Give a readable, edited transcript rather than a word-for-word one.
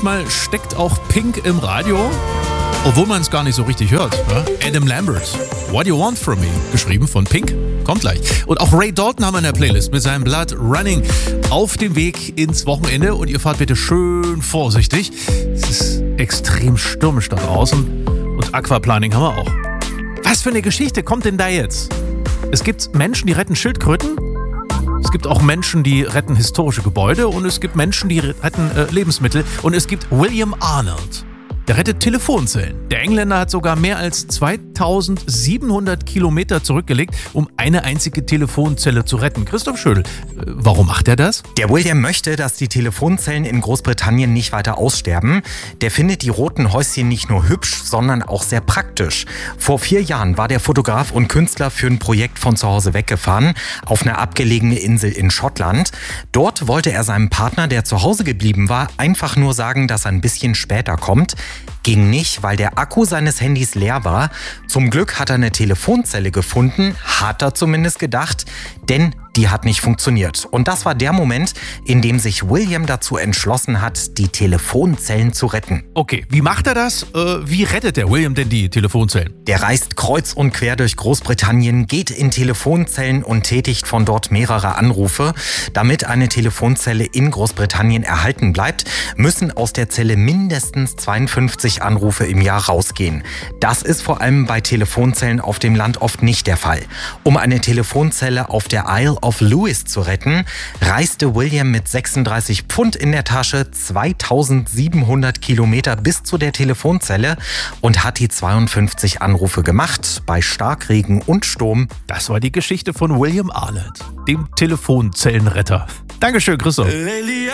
manchmal steckt auch Pink im Radio, obwohl man es gar nicht so richtig hört. Ja? Adam Lambert, What You Want From Me, geschrieben von Pink, kommt gleich. Und auch Ray Dalton haben wir in der Playlist mit seinem Blood Running auf dem Weg ins Wochenende. Und ihr fahrt bitte schön vorsichtig. Es ist extrem stürmisch da draußen und Aquaplaning haben wir auch. Was für eine Geschichte kommt denn da jetzt? Es gibt Menschen, die retten Schildkröten. Es gibt auch Menschen, die retten historische Gebäude. Und es gibt Menschen, die retten Lebensmittel. Und es gibt William Arnold. Der rettet Telefonzellen. Der Engländer hat sogar mehr als 2700 Kilometer zurückgelegt, um eine einzige Telefonzelle zu retten. Christoph Schödel, warum macht er das? Der William möchte, dass die Telefonzellen in Großbritannien nicht weiter aussterben. Der findet die roten Häuschen nicht nur hübsch, sondern auch sehr praktisch. Vor 4 Jahren war der Fotograf und Künstler für ein Projekt von zu Hause weggefahren, auf eine abgelegene Insel in Schottland. Dort wollte er seinem Partner, der zu Hause geblieben war, einfach nur sagen, dass er ein bisschen später kommt. Ging nicht, weil der Akku seines Handys leer war. Zum Glück hat er eine Telefonzelle gefunden, hat er zumindest gedacht, denn die hat nicht funktioniert. Und das war der Moment, in dem sich William dazu entschlossen hat, die Telefonzellen zu retten. Okay, wie macht er das? Wie rettet der William denn die Telefonzellen? Der reist kreuz und quer durch Großbritannien, geht in Telefonzellen und tätigt von dort mehrere Anrufe. Damit eine Telefonzelle in Großbritannien erhalten bleibt, müssen aus der Zelle mindestens 52 Anrufe im Jahr rausgehen. Das ist vor allem bei Telefonzellen auf dem Land oft nicht der Fall. Um eine Telefonzelle auf der Isle of Lewis zu retten, reiste William mit 36 Pfund in der Tasche 2700 Kilometer bis zu der Telefonzelle und hat die 52 Anrufe gemacht bei Starkregen und Sturm. Das war die Geschichte von William Arnold, dem Telefonzellenretter. Dankeschön, Christoph.